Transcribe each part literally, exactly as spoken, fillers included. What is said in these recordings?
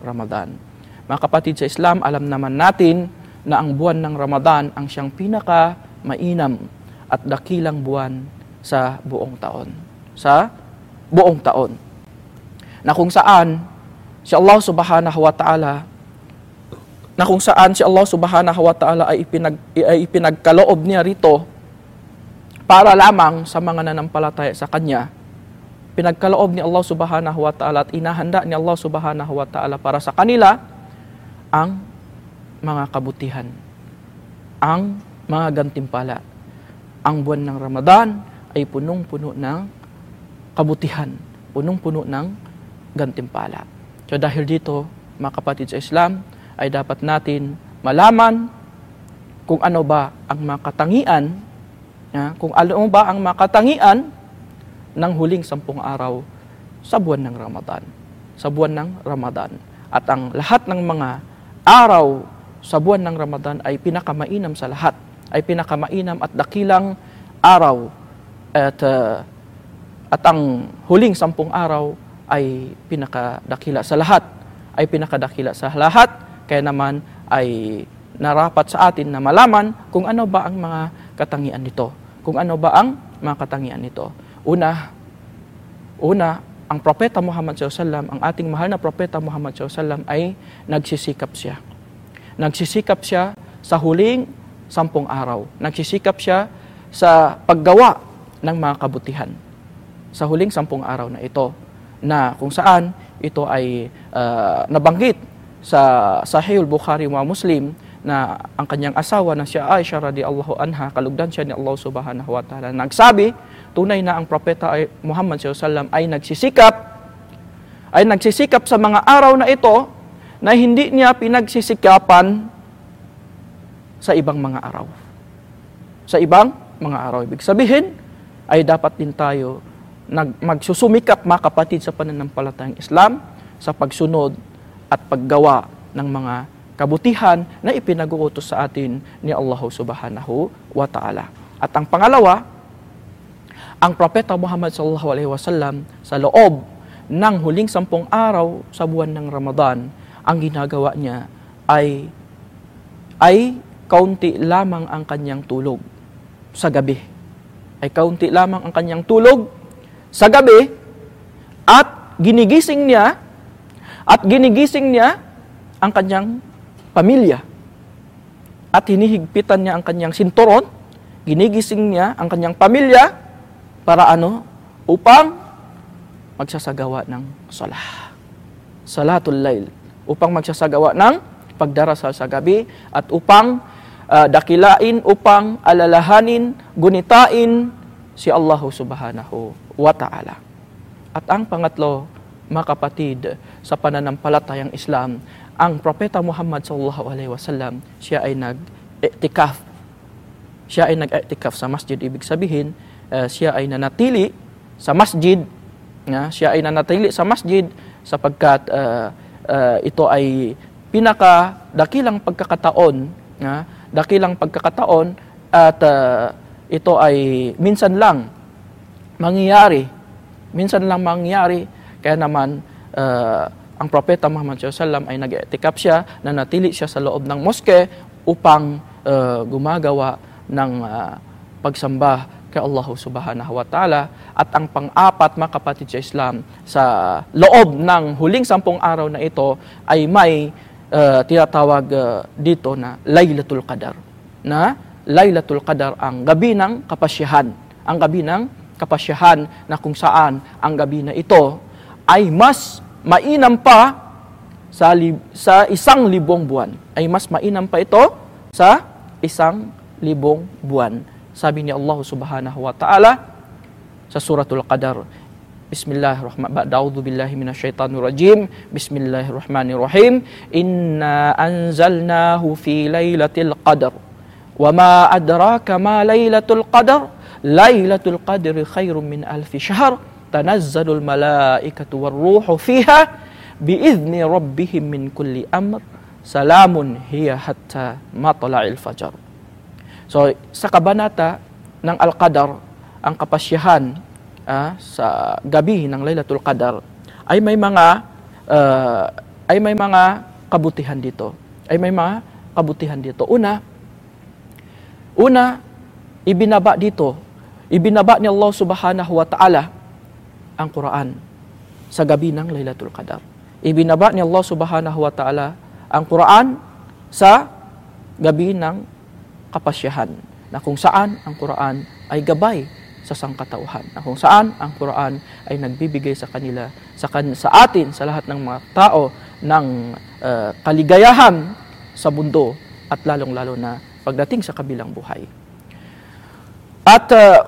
Ramadan. Mga kapatid sa Islam, alam naman natin na ang buwan ng Ramadan ang siyang pinaka mainam at dakilang buwan sa buong taon. Sa buong taon. Na kung saan si Allah Subhanahu wa Ta'ala na kung saan si Allah Subhanahu wa Ta'ala ay, ipinag, ay ipinagkaloob niya rito para lamang sa mga nanampalataya sa Kanya. Pinagkaloob ni Allah Subhanahu wa Ta'ala at inahanda ni Allah Subhanahu wa Ta'ala para sa kanila ang mga kabutihan, ang mga gantimpala. Ang buwan ng Ramadan ay punong-puno ng kabutihan, punong-puno ng gantimpala. So dahil dito, mga kapatid sa Islam, ay dapat natin malaman kung ano ba ang makatangian, ya, kung ano ba ang makatangian ng huling sampung araw sa buwan ng Ramadan. Sa buwan ng Ramadan. At ang lahat ng mga araw sa buwan ng Ramadan ay pinakamainam sa lahat. Ay pinakamainam at dakilang araw. At, uh, at ang huling sampung araw ay pinakadakila sa lahat. Ay pinakadakila sa lahat. Kaya naman ay narapat sa atin na malaman kung ano ba ang mga katangian nito. Kung ano ba ang mga katangian nito. Una, una, ang Propeta Muhammad sallallahu alaihi wasallam, ang ating mahal na Propeta Muhammad sallallahu alaihi wasallam ay nagsisikap siya. Nagsisikap siya sa huling sampung araw. Nagsisikap siya sa paggawa ng mga kabutihan. Sa huling sampung araw na ito. Na kung saan ito ay uh, nabanggit sa Sahih al-Bukhari wa Muslim na ang kanyang asawa na si Aisha radhiyallahu anha, kalugdan siya ni Allah Subhanahu wa Ta'ala, nagsabi, tunay na ang Propeta ay Muhammad sallallahu alaihi wasallam ay nagsisikap, ay nagsisikap sa mga araw na ito na hindi niya pinagsisikapan sa ibang mga araw. Sa ibang mga araw. Ibig sabihin, ay dapat din tayo nag, magsusumikap, mga kapatid, sa pananampalatayang Islam, sa pagsunod at paggawa ng mga kabutihan na ipinag-uutos sa atin ni Allah Subhanahu wa Ta'ala. At ang pangalawa, ang Propeta Muhammad sallallahu alaihi wasallam sa loob ng huling sampung araw sa buwan ng Ramadan, ang ginagawa niya ay ay kaunti lamang ang kanyang tulog sa gabi. Ay kaunti lamang ang kanyang tulog sa gabi at ginigising niya At ginigising niya ang kanyang pamilya. At hinihigpitan niya ang kanyang sinturon. Ginigising niya ang kanyang pamilya para ano? Upang magsasagawa ng salah. Salatul Lail. Upang magsasagawa ng pagdarasal sa gabi at upang uh, dakilain, upang alalahanin, gunitain si Allah Subhanahu wa Ta'ala. At ang pangatlo, mga kapatid, sa pananampalatayang Islam, ang Propeta Muhammad sallallahu alaihi wasallam, siya ay nag-i'tikaf. Siya ay nag-i'tikaf sa masjid. Ibig sabihin, uh, siya ay nanatili sa masjid. Uh, siya ay nanatili sa masjid sapagkat uh, uh, ito ay pinakadakilang pagkakataon. Uh, dakilang pagkakataon at uh, ito ay minsan lang mangyayari. Minsan lang mangyayari. Kaya naman, uh, ang Propeta Muhammad sallallahu alaihi wasallam ay nag-i'tikaf siya, nanatili siya sa loob ng moske upang uh, gumagawa ng uh, pagsamba kay Allah Subhanahu wa Ta'ala. At ang pang-apat, mga kapatid sa Islam, sa loob ng huling sampung araw na ito ay may uh, tinatawag uh, dito na Laylatul Qadar. Na Laylatul Qadar, ang gabi ng kapasyahan. Ang gabi ng kapasyahan na kung saan ang gabi na ito ay mas mainam pa sa, li- sa isang libong buwan. Ay mas mainam pa ito sa isang libong buwan. Sabi ni Allah Subhanahu wa Ta'ala sa Suratul Qadar, Bismillahirrahmanirrahim. A'udzu billahi minasyaitonir rajim. Bismillahirrahmanirrahim. Inna anzalnahu fi lailatul qadar. Wa ma adraka ma lailatul qadar? Lailatul qadri khairum min alfi syahr. Tanazzalul malaikatu warruhu fiha biizni rabbihim min kulli amr. Salamun hiya hatta matla'il fajar. So, sa kabanata ng Al-Qadar, ang kapasyahan ah, sa gabi ng Laylatul Qadar, ay may mga uh, ay may mga kabutihan dito. Ay may mga kabutihan dito. Una, una, ibinaba dito, ibinaba ni Allah subhanahu wa ta'ala ang Quran sa gabi ng Laylatul Qadar. Ibinaba ni Allah subhanahu wa ta'ala ang Quran sa gabi ng kapasyahan, na kung saan ang Quran ay gabay sa sangkatauhan, na kung saan ang Quran ay nagbibigay sa kanila, sa, kan, sa atin, sa lahat ng mga tao ng uh, kaligayahan sa mundo at lalong-lalo na pagdating sa kabilang buhay. At uh,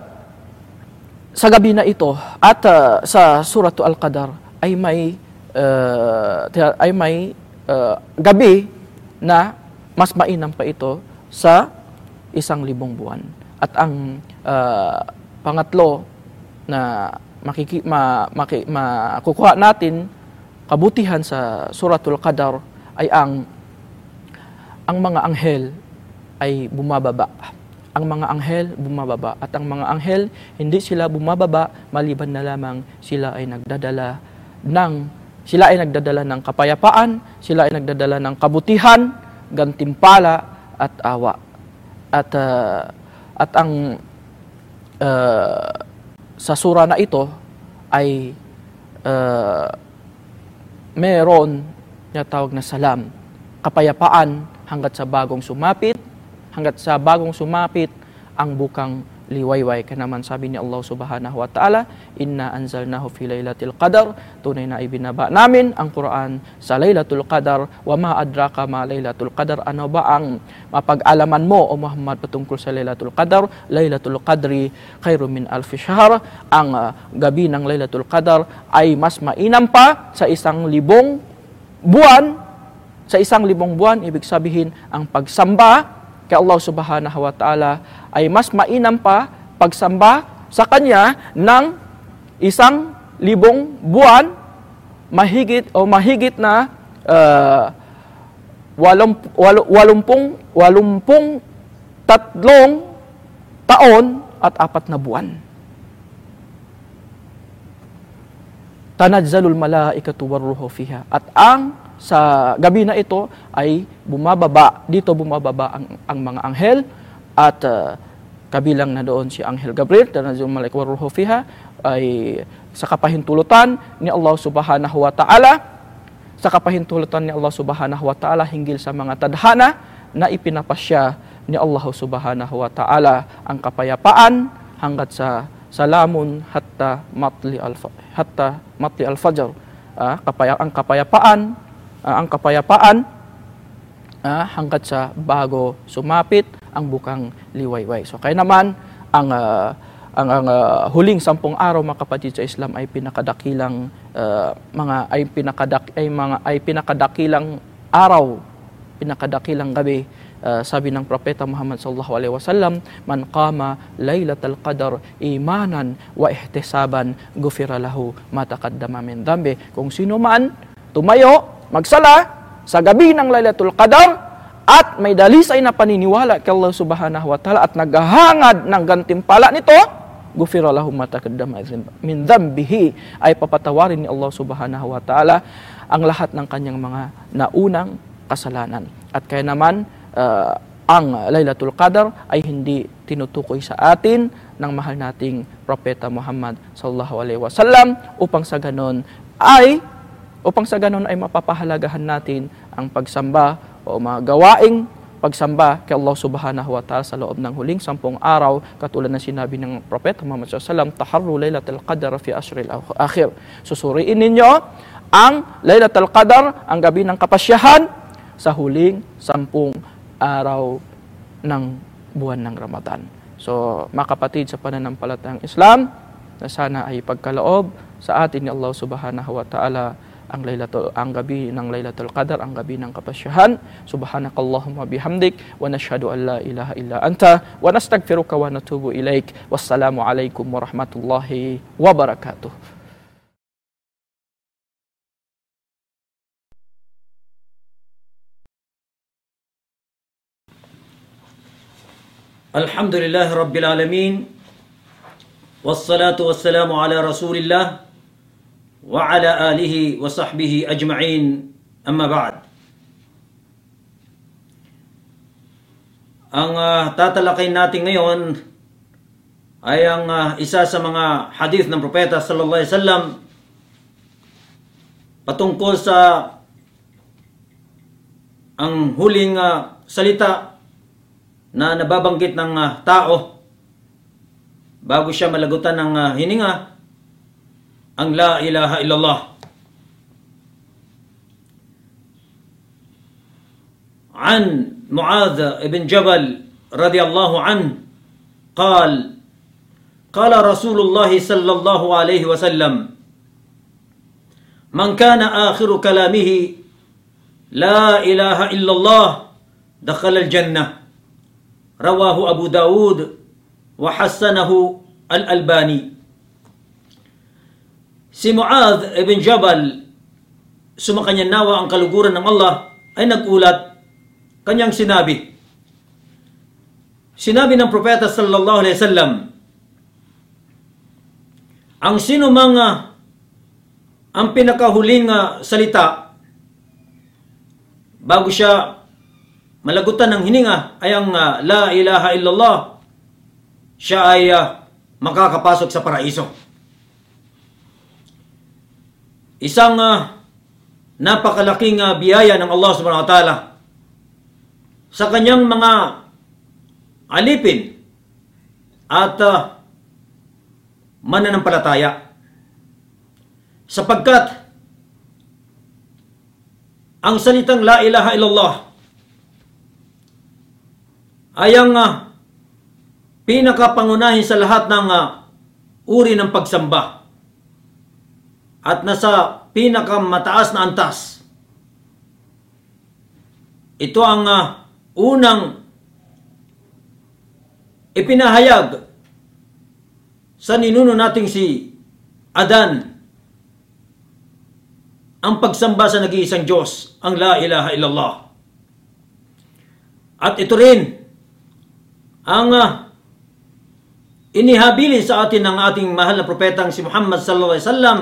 sa gabi na ito at uh, sa Suratu Al-Qadar ay may uh, ay may uh, gabi na mas mainam pa ito sa isang libong buwan. At ang uh, pangatlo na makiki, ma, maki, makukuha natin kabutihan sa Suratul Qadar ay ang ang mga anghel ay bumababa. Ang mga anghel bumababa at ang mga anghel hindi sila bumababa maliban na lamang sila ay nagdadala ng sila ay nagdadala ng kapayapaan, sila ay nagdadala ng kabutihan, gantimpala at awa. At uh, at ang uh, sa sura na ito ay uh, meron na tawag na salam, kapayapaan hanggat sa bagong sumapit, hanggat sa bagong sumapit ang bukang liwayway. Kaya naman sabi ni Allah subhanahu wa ta'ala, inna anzalnahu fi laylatil qadar, tunay na ibinaba namin ang Quran sa Laylatul Qadar. Wa ma adraka ma Laylatul Qadar, ano ba ang mapag-alaman mo o Muhammad patungkol sa Laylatul Qadar? Laylatul Qadri khairum min alfi shahr, ang uh, gabi ng Laylatul Qadar ay mas mainam pa sa isang libong buwan. Sa isang libong buwan, ibig sabihin ang pagsamba kay Allah subhanahu wa ta'ala ay mas mainam pa pagsamba sa Kanya ng isang libong buwan, mahigit o mahigit na uh, walum, wal, walumpung, walumpung tatlong taon at apat na buwan. Tanazzalul malaikatu warruhu fiha. At ang sa gabi na ito ay bumababa, dito bumababa ang, ang mga anghel at uh, kabilang na doon si Anghel Gabriel, tanazzalul malaikatu warruhu fiha, ay sa kapahintulutan ni Allah subhanahu wa ta'ala, sa kapahintulutan ni Allah subhanahu wa ta'ala hinggil sa mga tadhana na ipinapasya ni Allah subhanahu wa ta'ala ang kapayapaan hanggat sa salamun hatta matli al hatta matli al-fajr. Uh, kapaya, ang kapayapaan Uh, ang kapayapaan uh, hanggat sa bago sumapit ang bukang liwayway. So kaya naman ang uh, ang, ang uh, huling sampung araw, mga kapatid sa Islam, ay pinakadakilang uh, mga ay pinakadak ay mga ay pinakadakilang araw, pinakadakilang gabi. Uh, sabi ng propeta Muhammad sallallahu alaihi wasallam, man qama lailatal qadar imanan wa ihtisaban ghufira lahu ma taqaddama min dhanbi. Kung sino man tumayo magsala sa gabi ng Laylatul Qadar at may dalisay na paniniwala kay Allah subhanahu wa ta'ala at naghahangad ng gantimpala nito, ghufira lahu ma taqaddama min dhanbihi, ay papatawarin ni Allah subhanahu wa ta'ala ang lahat ng kanyang mga naunang kasalanan. At kaya naman uh, ang Laylatul Qadar ay hindi tinutukoy sa atin ng mahal nating propeta Muhammad sallallahu alaihi wasallam upang sa ganon ay Upang sa ganon ay mapapahalagahan natin ang pagsamba o mga gawaing pagsamba kay Allah subhanahu wa ta'ala sa loob ng huling sampung araw, katulad na sinabi ng propeta Muhammad sallallahu alaihi wasallam, taharru laylatul qadar fi ashril akhir. Susuriin ninyo ang Laylatul Qadar, ang gabi ng kapasyahan, sa huling sampung araw ng buwan ng Ramadan. So, mga kapatid sa pananampalatayang Islam, na sana ay pagkaloob sa atin ni Allah subhanahu wa ta'ala ang laylatul ang gabi ng Laylatul Qadar, ang gabi ng kapasyahan. Subhanakallahumma bihamdik wa nashhadu an la ilaha illa anta wa nastaghfiruka wa natubu ilaik. Wassalamu alaikum warahmatullahi wabarakatuh. Alhamdulillah Rabbil Alamin, wassalatu wassalamu ala Rasulillah wa ala alihi wa sahbihi ajma'in, Amma ba'd. Ang uh, tatalakayin natin ngayon ay ang uh, isa sa mga hadith ng propeta sallallahu alaihi wasallam patungkol sa ang huling uh, salita na nababanggit ng uh, tao bago siya malagutan ng uh, hininga, ang la ilaha illallah. An Mu'adh ibn Jabal radiyallahu anhu قال قال رسول الله صلى الله عليه وسلم من كان آخر كلامه لا إله إلا الله دخل الجنة رواه أبو داود وحسنه الألباني. Si Mu'adh ibn Jabal, sumakanya nawa ang kaluguran ng Allah, ay nagulat. Kanyang sinabi, sinabi ng propeta sallallahu alaihi wasallam, ang sino mga ang pinakahuling uh, salita bago siya malagutan ng hininga ay ang uh, la ilaha illallah, siya ay uh, makakapasok sa paraiso. Isang uh, napakalaking uh, biyaya ng Allah subhanahu wa ta'ala sa kanyang mga alipin at uh, mananampalataya, sapagkat ang salitang la ilaha illallah ay ang uh, pinakapangunahin sa lahat ng uh, uri ng pagsamba at nasa pinakamataas na antas. Ito ang uh, unang ipinahayag sa ninuno nating si Adan, ang pagsamba sa nag-iisang Diyos, ang la ilaha illallah. At ito rin ang uh, inihabilin sa atin ng ating mahal na propetang si Muhammad sallallahu alaihi wasallam,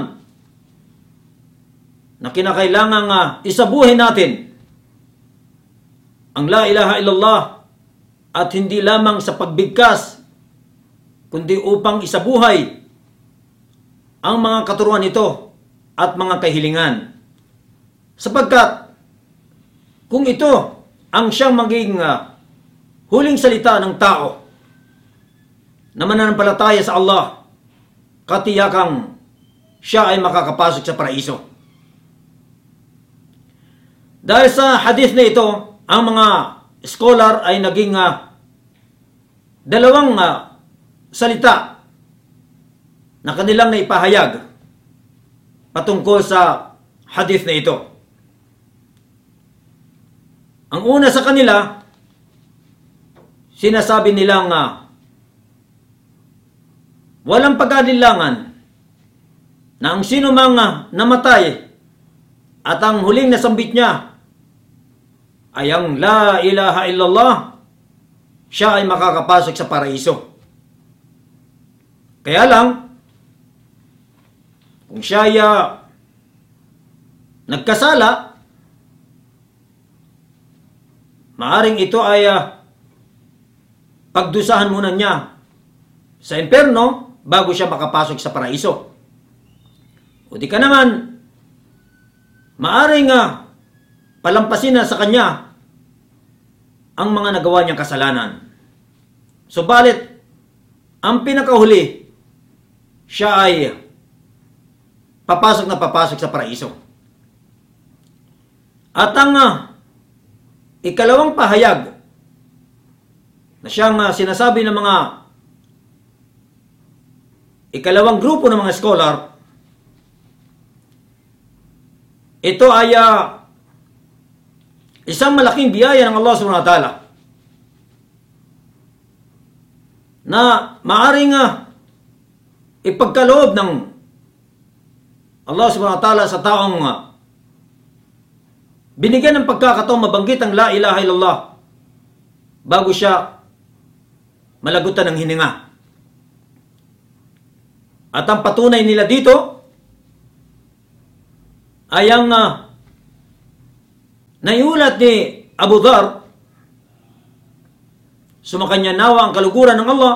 na kinakailangang uh, isabuhin natin ang la ilaha illallah, at hindi lamang sa pagbigkas, kundi upang isabuhay ang mga katuruan nito at mga kahilingan. Sapagkat kung ito ang siyang maging uh, huling salita ng tao na mananampalataya sa Allah, katiyakang siya ay makakapasok sa paraiso. Dahil sa hadith na ito, ang mga scholar ay naging uh, dalawang uh, salita na kanilang naipahayag patungkol sa hadith na ito. Ang una sa kanila, sinasabi nilang uh, walang pag-alilangan na ang sino mang uh, namatay at ang huling nasambit niya ay ang la ilaha illallah, siya ay makakapasok sa paraiso. Kaya lang, kung siya ay uh, nagkasala, maaring ito ay uh, pagdusahan muna niya sa impyerno bago siya makapasok sa paraiso. O di ka naman, maaring uh, palampasin na sa kanya ang mga nagawa niyang kasalanan. Subalit, ang pinakahuli, siya ay papasok na papasok sa paraiso. At ang uh, ikalawang pahayag na siyang uh, sinasabi ng mga ikalawang grupo ng mga scholar, ito ay uh, isang malaking biyaya ng Allah subhanahu wa ta'ala na maaring uh, ipagkaloob ng Allah subhanahu wa ta'ala sa taong uh, binigyan ng pagkakataong mabanggit ang la ilaha illallah bago siya malagutan ng hininga. At ang patunay nila dito ay ang uh, naiulat ni Abu Dhar, sumakanya nawa ang kaluguran ng Allah,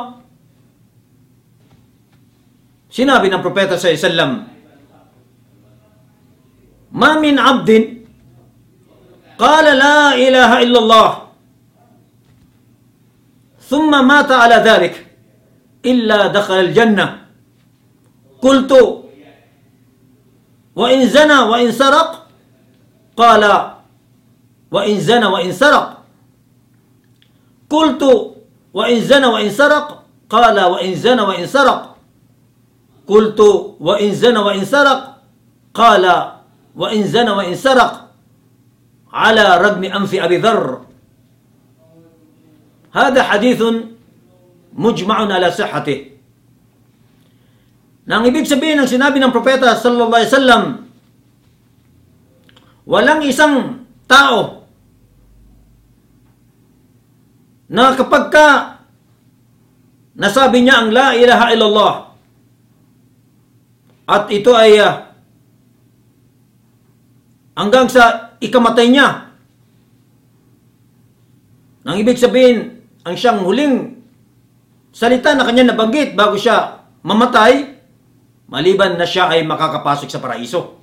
sinabi ng propeta sallallahu alaihi wasallam, "Ma min 'abdin qala la ilaha illallah thumma mata ala dhalik illa dakhala al-jannah. Qultu wa in zana wa in saraq?" Qala wa in zana wa in saraq. Qultu wa in zana wa in saraq? Qala wa in zana wa in saraq. Qultu wa in zana wa in saraq? Qala wa in zana wa in saraq. Ala ragmi anfi Abi Dharr. Hada hadithun mujma'un ala sihhatih. Nang ibig sabihin ng sinabi ng propeta sallallahu alaihi wasallam, walang isang tao na kapag ka nasabi niya ang la ilaha illallah at ito ay uh, hanggang sa ikamatay niya, nang ibig sabihin ang siyang huling salita na kanya nabanggit bago siya mamatay, maliban na siya ay makakapasok sa paraiso.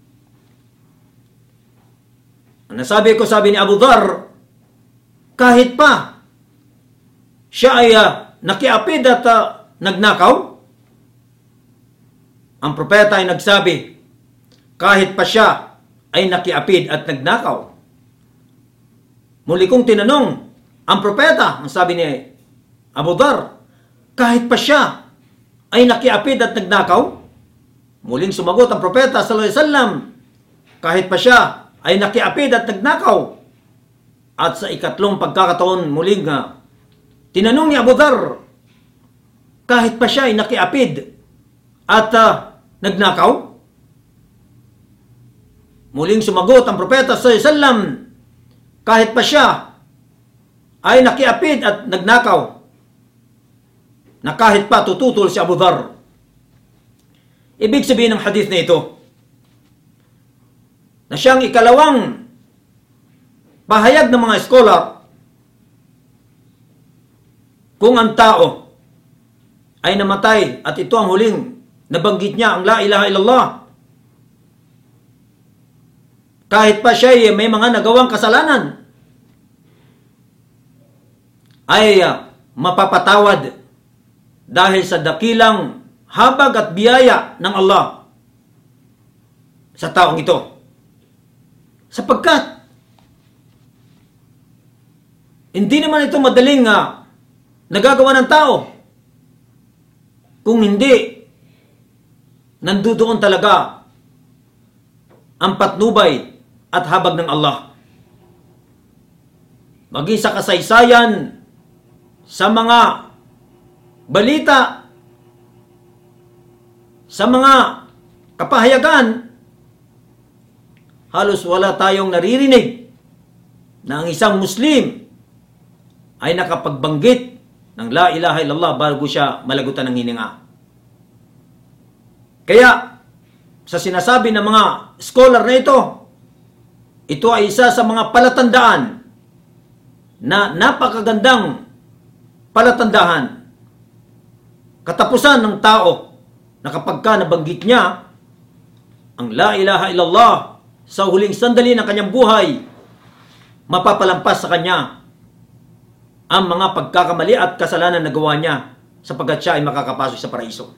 Ang nasabi ko, sabi ni Abu Dhar, kahit pa siya ay uh, nakiapid at uh, nagnakaw, ang propeta ay nagsabi, kahit pa siya ay nakiapid at nagnakaw. Muli kong tinanong ang propeta, ang sabi ni Abu Dhar, kahit pa siya ay nakiapid at nagnakaw? Muling sumagot ang propeta sallallahu alaihi wasallam, kahit pa siya ay nakiapid at nagnakaw. At sa ikatlong pagkakataon, muling uh, tinanong ni Abu Dhar, kahit pa siya ay nakiapid at uh, nagnakaw? Muling sumagot ang propeta sallallahu alaihi wasallam, kahit pa siya ay nakiapid at nagnakaw, na kahit pa tututol si Abu Dhar. Ibig sabihin ng hadith na ito, na siyang ikalawang pahayag ng mga scholar, kung ang tao ay namatay at ito ang huling nabanggit niya ang la ilaha illallah, kahit pa siya ay may mga nagawang kasalanan, ay uh, mapapatawad dahil sa dakilang habag at biyaya ng Allah sa taong ito. Sapagkat hindi naman ito madaling uh, nagagawa ng tao kung hindi nandudoon talaga ang patnubay at habag ng Allah. Maging sa kasaysayan, sa mga balita, sa mga kapahayagan, halos wala tayong naririnig na ang isang Muslim ay nakapagbanggit ng la ilaha illallah bago siya malagutan ng hininga. Kaya, sa sinasabi ng mga scholar na ito, ito ay isa sa mga palatandaan na napakagandang palatandaan, katapusan ng tao, na kapag ka nabanggit niya ang la ilaha illallah sa huling sandali ng kanyang buhay, mapapalampas sa kanya ang mga pagkakamali at kasalanan na gawa niya sapagkat siya ay makakapasok sa paraiso.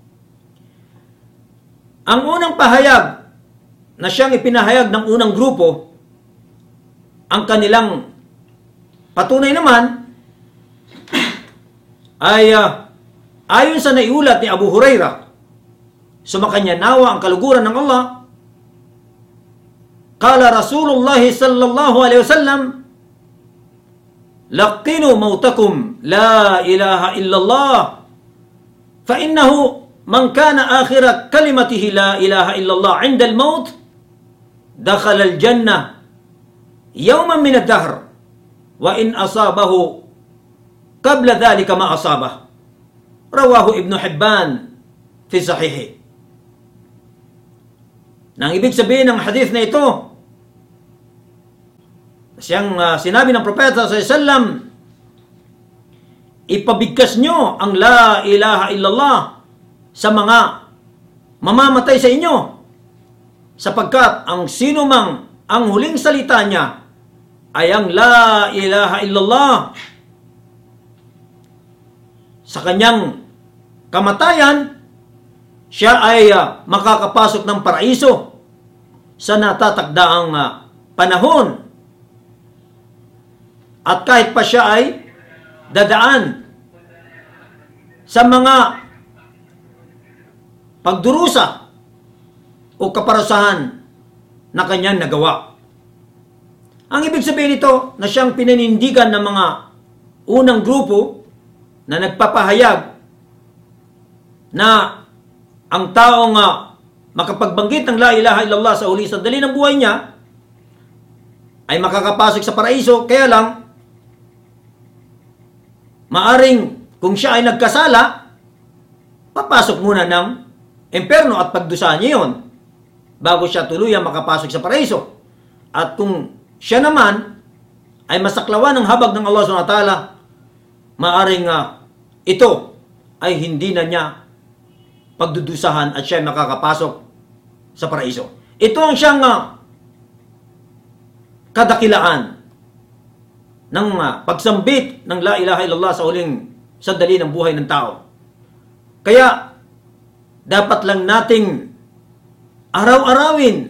Ang unang pahayag na siyang ipinahayag ng unang grupo, ang kanilang patunay naman ay uh, ayon sa naiulat ni Abu Hurairah, sumakanya nawa ang kaluguran ng Allah, qala Rasulullah sallallahu alaihi wasallam, laqinu mautakum la ilaha illallah fa innahu man kana akhira kalimatihi la ilaha illallah 'inda al-maut dakhala al-jannah yawman min ad-dahr wa in asabahu qabla dhalika ma asabah. Rawahu Ibn Hibban fi sahihi. Nang ibig sabihin ng hadith na ito, Siyang uh, sinabi ng propeta sallallahu alaihi wasallam, ipabigkas nyo ang la ilaha illallah sa mga mamamatay sa inyo, sapagkat ang sino mang ang huling salita niya ay ang la ilaha illallah, sa kanyang kamatayan, siya ay uh, makakapasok ng paraiso sa natatakdaang uh, panahon. At kahit pa siya ay dadaan sa mga pagdurusa o kaparusahan na kanyang nagawa. Ang ibig sabihin nito na siyang pinanindigan ng mga unang grupo na nagpapahayag na ang taong uh, makapagbanggit ng la ilaha illallah sa huli sandali ng buhay niya ay makakapasok sa paraiso, kaya lang maaring kung siya ay nagkasala, papasok muna ng impyerno at pagdusahan niya yun bago siya tuluyang makapasok sa paraiso. At kung siya naman ay masaklawan ng habag ng Allah subhanahu wa taala, maaring uh, ito ay hindi na niya pagdudusahan at siya ay makakapasok sa paraiso. Ito ang siyang uh, kadakilaan ng uh, pagsambit ng la ilaha illallah sa huling sandali ng buhay ng tao. Kaya dapat lang nating araw-arawin,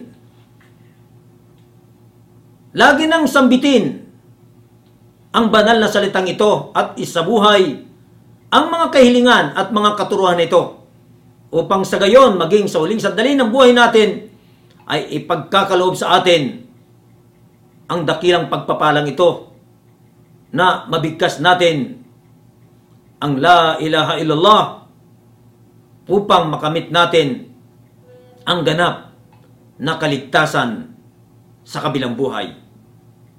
lagi nang sambitin ang banal na salitang ito at isabuhay ang mga kahilingan at mga katuruan nito, upang sa gayon maging sa huling sandali ng buhay natin ay ipagkakaloob sa atin ang dakilang pagpapalang ito na mabigkas natin ang la ilaha illallah upang makamit natin ang ganap na kaligtasan sa kabilang buhay.